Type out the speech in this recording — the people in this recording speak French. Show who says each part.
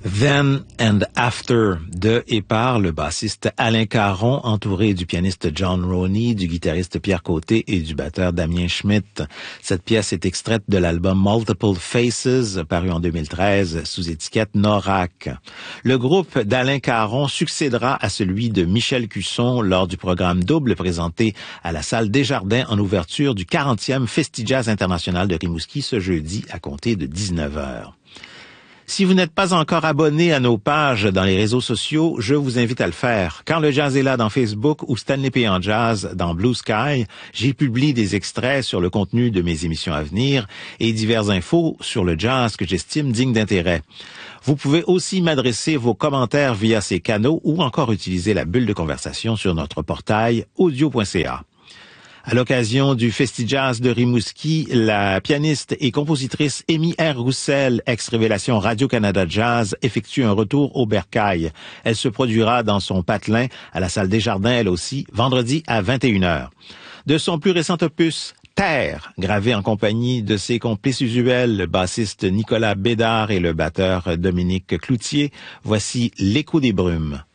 Speaker 1: Then and After de et par le bassiste Alain Caron, entouré du pianiste John Roney, du guitariste Pierre Côté et du batteur Damien Schmidt. Cette pièce est extraite de l'album Multiple Faces, paru en 2013 sous étiquette Norak. Le groupe d'Alain Caron succédera à celui de Michel Cusson lors du programme double présenté à la salle Desjardins en ouverture du 40e Festivals International de Rimouski ce jeudi à compter de 19h. Si vous n'êtes pas encore abonné à nos pages dans les réseaux sociaux, je vous invite à le faire. Quand le jazz est là dans Facebook ou Stanley P. en jazz dans Blue Sky, j'y publie des extraits sur le contenu de mes émissions à venir et diverses infos sur le jazz que j'estime digne d'intérêt. Vous pouvez aussi m'adresser vos commentaires via ces canaux ou encore utiliser la bulle de conversation sur notre portail audio.ca. À l'occasion du Festivals de Rimouski, la pianiste et compositrice Amy R. Roussel, ex-révélation Radio-Canada Jazz, effectue un retour au Bercail. Elle se produira dans son patelin à la salle Desjardins, elle aussi, vendredi à 21h. De son plus récent opus, Terre, gravé en compagnie de ses complices usuels, le bassiste Nicolas Bédard et le batteur Dominique Cloutier, voici L'écho des brumes.